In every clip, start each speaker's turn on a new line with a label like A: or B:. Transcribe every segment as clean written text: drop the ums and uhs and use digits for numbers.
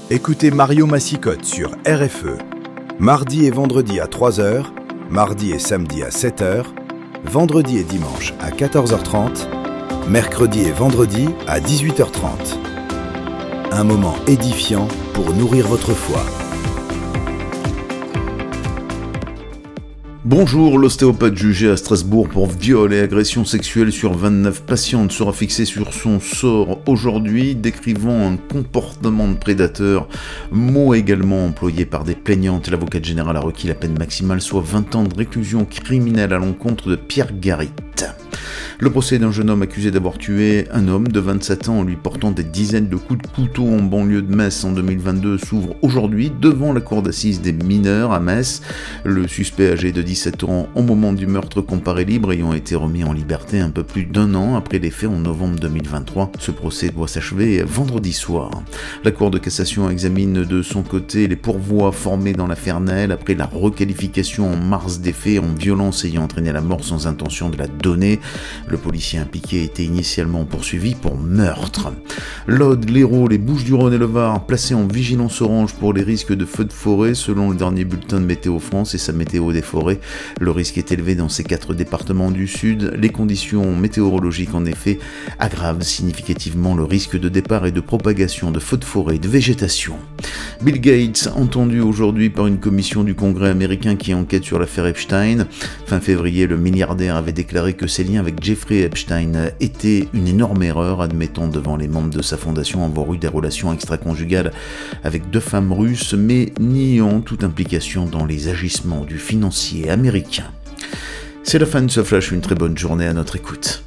A: Écoutez Mario Massicotte sur RFE. Mardi et vendredi à 3h, mardi et samedi à 7h, vendredi et dimanche à 14h30, mercredi et vendredi à 18h30. Un moment édifiant pour nourrir votre foi.
B: Bonjour, l'ostéopathe jugé à Strasbourg pour viol et agression sexuelle sur 29 patientes sera fixé sur son sort aujourd'hui, décrivant un comportement de prédateur, mot également employé par des plaignantes. L'avocate générale a requis la peine maximale, soit 20 ans de réclusion criminelle à l'encontre de Pierre Garit. Le procès d'un jeune homme accusé d'avoir tué un homme de 27 ans en lui portant des dizaines de coups de couteau en banlieue de Metz en 2022 s'ouvre aujourd'hui devant la cour d'assises des mineurs à Metz. Le suspect âgé de 17 ans au moment du meurtre comparé libre ayant été remis en liberté un peu plus d'un an après les faits en novembre 2023. Ce procès doit s'achever vendredi soir. La cour de cassation examine de son côté les pourvois formés dans l'affaire Naël après la requalification en mars des faits en violence ayant entraîné la mort sans intention de la donner. Le policier impliqué était initialement poursuivi pour meurtre. L'Aude, l'Hérault, les Bouches-du-Rhône et le Var placés en vigilance orange pour les risques de feux de forêt selon le dernier bulletin de Météo France et sa météo des forêts. Le risque est élevé dans ces 4 départements du Sud. Les conditions météorologiques en effet aggravent significativement le risque de départ et de propagation de feux de forêt et de végétation. Bill Gates, entendu aujourd'hui par une commission du Congrès américain qui enquête sur l'affaire Epstein. Fin février, le milliardaire avait déclaré que ses liens avec Jeffrey Epstein était une énorme erreur, admettant devant les membres de sa fondation avoir eu des relations extra-conjugales avec 2 femmes russes, mais niant toute implication dans les agissements du financier américain. C'est la fin de ce flash, une très bonne journée à notre écoute.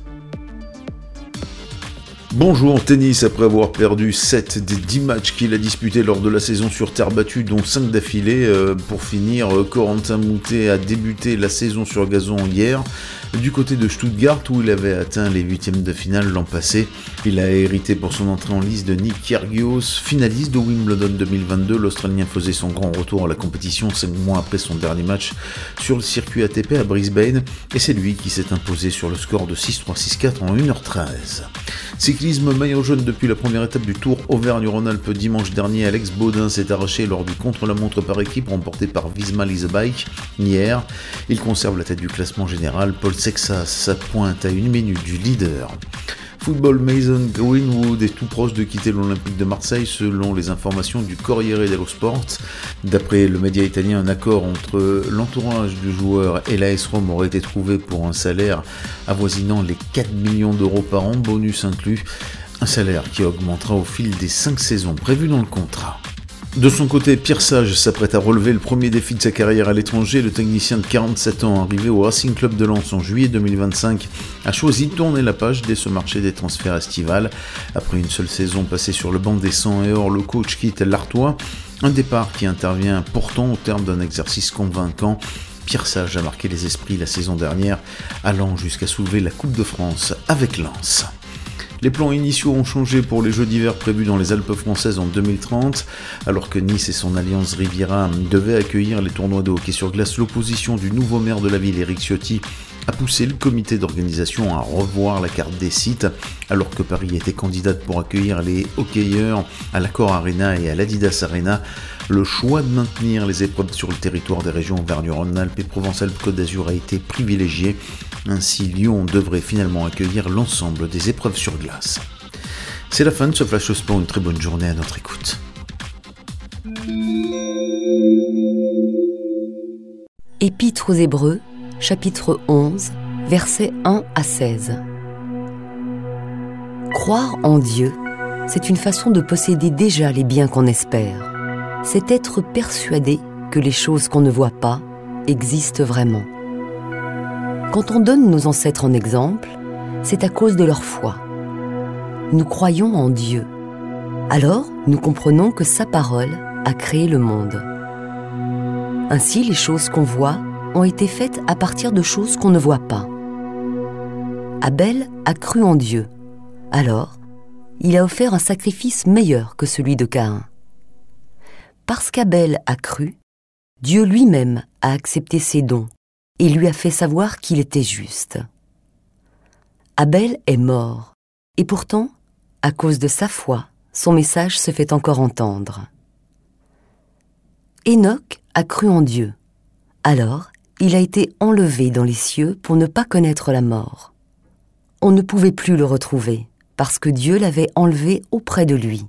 B: Bonjour, tennis, après avoir perdu 7 des 10 matchs qu'il a disputés lors de la saison sur terre battue, dont 5 d'affilée. Pour finir, Corentin Moutet a débuté la saison sur gazon hier. Du côté de Stuttgart, où il avait atteint les 8e de finale l'an passé, il a hérité pour son entrée en lice de Nick Kyrgios, finaliste de Wimbledon 2022. L'Australien faisait son grand retour à la compétition 5 mois après son dernier match sur le circuit ATP à Brisbane, et c'est lui qui s'est imposé sur le score de 6-3, 6-4 en 1h13. Cyclisme maillot jaune depuis la première étape du Tour Auvergne-Rhône-Alpes dimanche dernier. Alex Baudin s'est arraché lors du contre-la-montre par équipe remporté par Visma Lease Bike hier. Il conserve la tête du classement général. Paul Sexas pointe à 1 minute du leader. Football, Mason Greenwood est tout proche de quitter l'Olympique de Marseille selon les informations du Corriere dello Sport. D'après le média italien, un accord entre l'entourage du joueur et l'AS Rome aurait été trouvé pour un salaire avoisinant les 4 millions d'euros par an, bonus inclus. Un salaire qui augmentera au fil des 5 saisons prévues dans le contrat. De son côté, Pierre Sage s'apprête à relever le premier défi de sa carrière à l'étranger. Le technicien de 47 ans, arrivé au Racing Club de Lens en juillet 2025, a choisi de tourner la page dès ce marché des transferts estivales. Après une seule saison passée sur le banc des 100 et or, le coach quitte l'Artois. Un départ qui intervient pourtant au terme d'un exercice convaincant. Pierre Sage a marqué les esprits la saison dernière, allant jusqu'à soulever la Coupe de France avec Lens. Les plans initiaux ont changé pour les Jeux d'hiver prévus dans les Alpes françaises en 2030. Alors que Nice et son alliance Riviera devaient accueillir les tournois de hockey sur glace, l'opposition du nouveau maire de la ville, Éric Ciotti, a poussé le comité d'organisation à revoir la carte des sites. Alors que Paris était candidate pour accueillir les hockeyeurs à l'Accor Arena et à l'Adidas Arena, le choix de maintenir les épreuves sur le territoire des régions Auvergne-Rhône-Alpes et Provence-Alpes-Côte d'Azur a été privilégié. Ainsi, Lyon devrait finalement accueillir l'ensemble des épreuves sur glace. C'est la fin de ce Flash Sport, une très bonne journée à notre écoute.
C: Épître aux Hébreux, chapitre 11, versets 1 à 16. Croire en Dieu, c'est une façon de posséder déjà les biens qu'on espère. C'est être persuadé que les choses qu'on ne voit pas existent vraiment. Quand on donne nos ancêtres en exemple, c'est à cause de leur foi. Nous croyons en Dieu. Alors, nous comprenons que sa parole a créé le monde. Ainsi, les choses qu'on voit ont été faites à partir de choses qu'on ne voit pas. Abel a cru en Dieu. Alors, il a offert un sacrifice meilleur que celui de Caïn. Parce qu'Abel a cru, Dieu lui-même a accepté ses dons et lui a fait savoir qu'il était juste. Abel est mort, et pourtant, à cause de sa foi, son message se fait encore entendre. Hénoc a cru en Dieu. Alors, il a été enlevé dans les cieux pour ne pas connaître la mort. On ne pouvait plus le retrouver, parce que Dieu l'avait enlevé auprès de lui.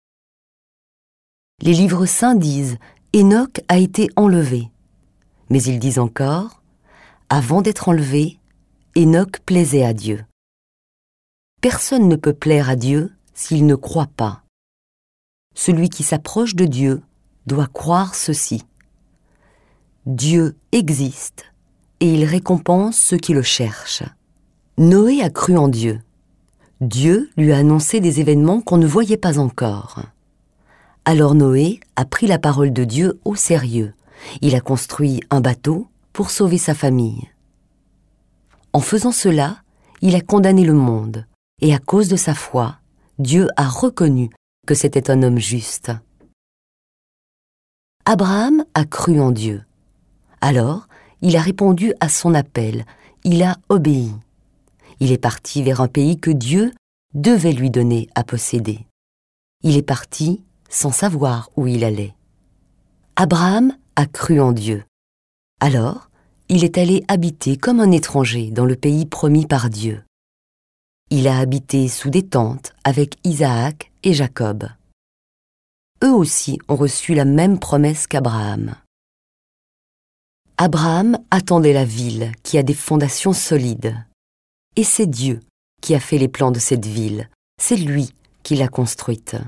C: Les livres saints disent « Hénoc a été enlevé », mais ils disent encore « Avant d'être enlevé, Hénoc plaisait à Dieu ». Personne ne peut plaire à Dieu s'il ne croit pas. Celui qui s'approche de Dieu doit croire ceci. Dieu existe et il récompense ceux qui le cherchent. Noé a cru en Dieu. Dieu lui a annoncé des événements qu'on ne voyait pas encore. Alors Noé a pris la parole de Dieu au sérieux. Il a construit un bateau pour sauver sa famille. En faisant cela, il a condamné le monde. Et à cause de sa foi, Dieu a reconnu que c'était un homme juste. Abraham a cru en Dieu. Alors, il a répondu à son appel, il a obéi. Il est parti vers un pays que Dieu devait lui donner à posséder. Il est parti sans savoir où il allait. Abraham a cru en Dieu. Alors, il est allé habiter comme un étranger dans le pays promis par Dieu. Il a habité sous des tentes avec Isaac et Jacob. Eux aussi ont reçu la même promesse qu'Abraham. Abraham attendait la ville qui a des fondations solides. Et c'est Dieu qui a fait les plans de cette ville. C'est lui qui l'a construite.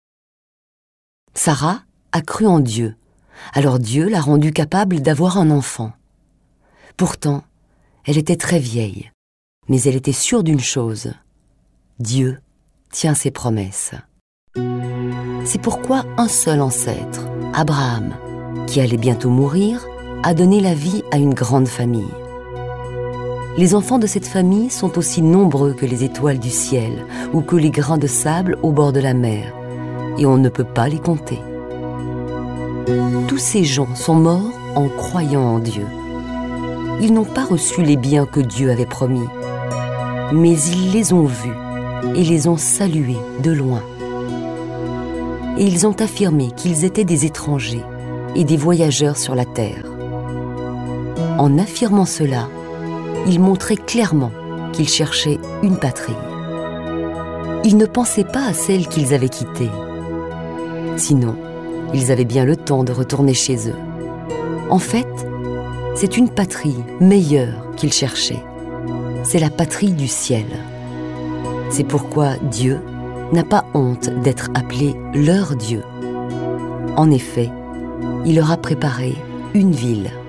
C: Sarah a cru en Dieu. Alors Dieu l'a rendue capable d'avoir un enfant. Pourtant, elle était très vieille. Mais elle était sûre d'une chose, Dieu tient ses promesses. C'est pourquoi un seul ancêtre, Abraham, qui allait bientôt mourir, a donné la vie à une grande famille. Les enfants de cette famille sont aussi nombreux que les étoiles du ciel ou que les grains de sable au bord de la mer, et on ne peut pas les compter. Tous ces gens sont morts en croyant en Dieu. Ils n'ont pas reçu les biens que Dieu avait promis, mais ils les ont vus et les ont salués de loin. Et ils ont affirmé qu'ils étaient des étrangers et des voyageurs sur la terre. En affirmant cela, ils montraient clairement qu'ils cherchaient une patrie. Ils ne pensaient pas à celle qu'ils avaient quittée. Sinon, ils avaient bien le temps de retourner chez eux. En fait, c'est une patrie meilleure qu'ils cherchaient. C'est la patrie du ciel. C'est pourquoi Dieu n'a pas honte d'être appelé leur Dieu. En effet, il leur a préparé une ville.